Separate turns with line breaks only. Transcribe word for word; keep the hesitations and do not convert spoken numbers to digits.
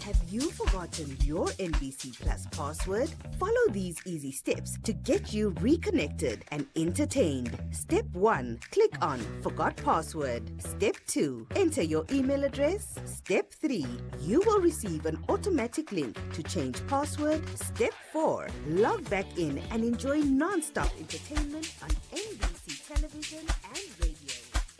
Have you forgotten your N B C Plus password? Follow these easy steps to get you reconnected and entertained. Step one, click on Forgot Password. Step two, enter your email address. Step three, you will receive an automatic link to change password. Step four, log back in and enjoy non-stop entertainment on N B C television and radio.